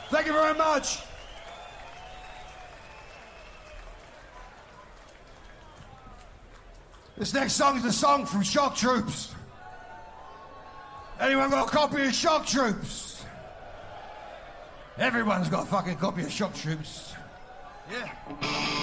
Thank you very much. This next song is a song from Shock Troops. Anyone got a copy of Shock Troops? Everyone's got a fucking copy of Shock Troops. Yeah.